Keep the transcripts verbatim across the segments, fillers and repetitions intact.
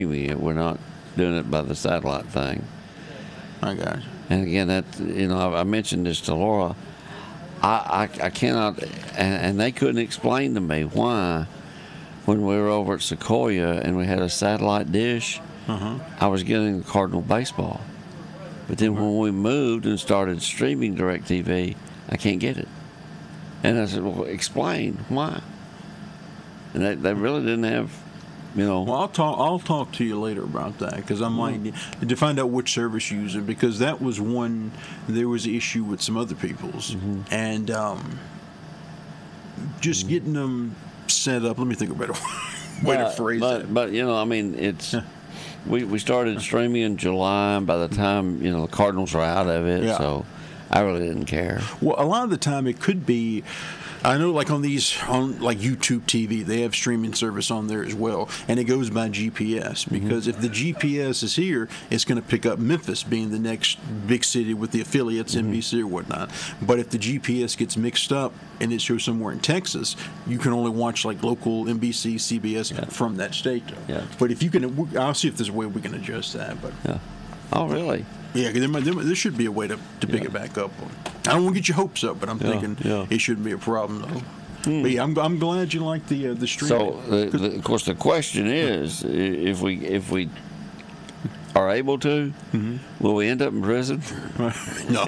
We're not doing it by the satellite thing. I got you. And again, that you know, I mentioned this to Laura. I, I, I cannot, and, and they couldn't explain to me why, when we were over at Sequoia and we had a satellite dish, uh-huh. I was getting the Cardinal baseball. But then when we moved and started streaming DirecTV, I can't get it. And I said, well, explain why. And they, they really didn't have, you know. Well, I'll talk. I'll talk to you later about that because I'm mm-hmm. like to find out which service you use it, because that was one. There was an issue with some other people's, mm-hmm. and um, just mm-hmm. getting them set up. Let me think of a better way but, to phrase but, it. But you know, I mean, it's we we started streaming in July, and by the time you know the Cardinals are out of it, yeah. so I really didn't care. Well, a lot of the time it could be. I know, like on these, on like YouTube T V, they have streaming service on there as well, and it goes by G P S, because mm-hmm. if the G P S is here, it's going to pick up Memphis being the next big city with the affiliates, mm-hmm. N B C or whatnot. But if the G P S gets mixed up and it shows somewhere in Texas, you can only watch like local N B C, C B S yeah. from that state. Yeah. But if you can, I'll see if there's a way we can adjust that. But yeah. Oh, really? Yeah, there, there, there should be a way to, to pick yeah. it back up. I don't want to get your hopes up, but I'm yeah, thinking yeah. it shouldn't be a problem, though. Hmm. But yeah, I'm, I'm glad you like the uh, the streaming. So, the, the, of course, the question is, if we if we are able to, mm-hmm. will we end up in prison? No.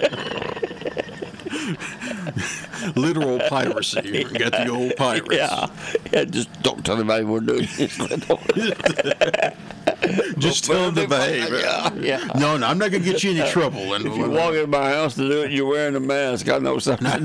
Literal piracy. You got the old pirates. Yeah. yeah, just don't tell anybody we're doing this. Just tell them to behave. Yeah, yeah. No, no, I'm not going to get you in any trouble. If you walk into my house to do it, you're wearing a mask. I know something.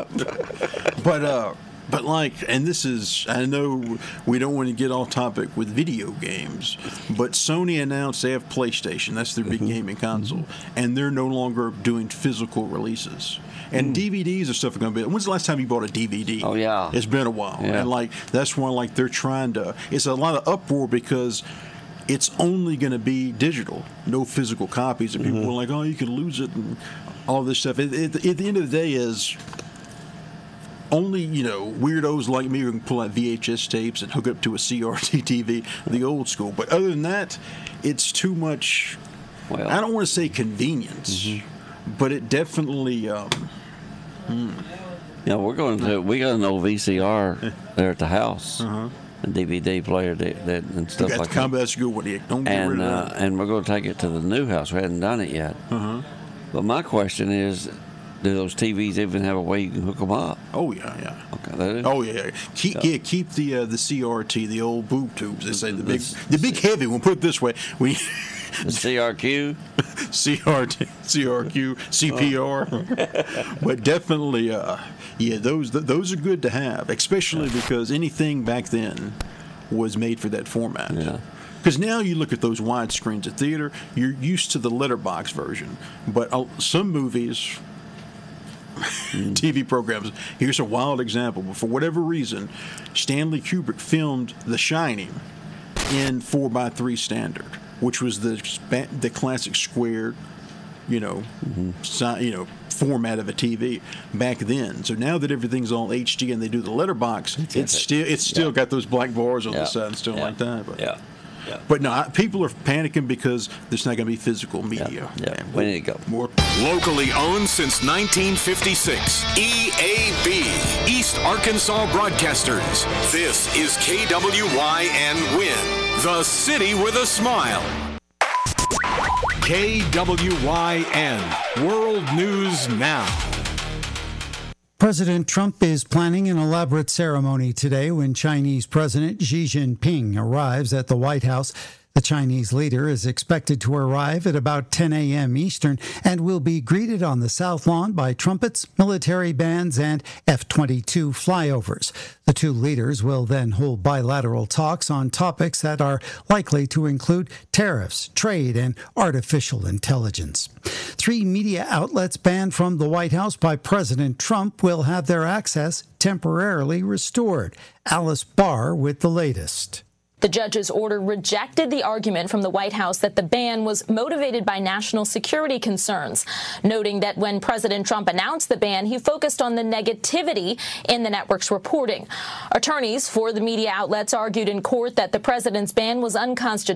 But, uh, but like, and this is, I know we don't want to get off topic with video games, but Sony announced they have PlayStation. That's their big gaming console. And they're no longer doing physical releases. And mm. D V Ds and stuff are going to be. When's the last time you bought a D V D? Oh, yeah. It's been a while. Yeah. And, like, that's why, like, they're trying to, it's a lot of uproar because it's only going to be digital, no physical copies. And people mm-hmm. are like, oh, you can lose it and all this stuff. It, it, at the end of the day is only, you know, weirdos like me who can pull out V H S tapes and hook up to a C R T T V, the old school. But other than that, it's too much, well, I don't want to say convenience, mm-hmm. but it definitely... Um, hmm. Yeah, we're going to, we got an old V C R there at the house. Uh-huh. A D V D player that, that and stuff like that. That's a good one. Don't get and, rid of uh, that. And we're going to take it to the new house. We hadn't done it yet. Uh-huh. But my question is, do those T Vs even have a way you can hook them up? Oh yeah, yeah. Okay. They do? Oh yeah. Keep so, yeah, keep the uh, the C R T, the old boob tubes. They say the big the big heavy one. Put it this way, we. The C R Q, C R T, C R Q, C P R, but definitely, uh, yeah, those those are good to have, especially because anything back then was made for that format. Yeah. Because now you look at those wide screens at theater, you're used to the letterbox version, but uh, some movies, mm. T V programs. Here's a wild example, but for whatever reason, Stanley Kubrick filmed The Shining in four by three standard, which was the the classic square, you know, mm-hmm. si- you know, format of a T V back then. So now that everything's all H D and they do the letterbox, it's, it's still it's still yeah. got those black bars on yeah. the side and stuff yeah. like that. But, yeah. Yeah. But no, people are panicking because there's not going to be physical media. Yeah, yeah. we need to go. More. Locally owned since nineteen fifty-six, E A B, East Arkansas Broadcasters. This is K W Y N Win, the city with a smile. K W Y N, World News Now. President Trump is planning an elaborate ceremony today when Chinese President Xi Jinping arrives at the White House. The Chinese leader is expected to arrive at about ten a.m. Eastern and will be greeted on the South Lawn by trumpets, military bands, and F twenty-two flyovers. The two leaders will then hold bilateral talks on topics that are likely to include tariffs, trade, and artificial intelligence. Three media outlets banned from the White House by President Trump will have their access temporarily restored. Alice Barr with the latest. The judge's order rejected the argument from the White House that the ban was motivated by national security concerns, noting that when President Trump announced the ban, he focused on the negativity in the network's reporting. Attorneys for the media outlets argued in court that the president's ban was unconstitutional.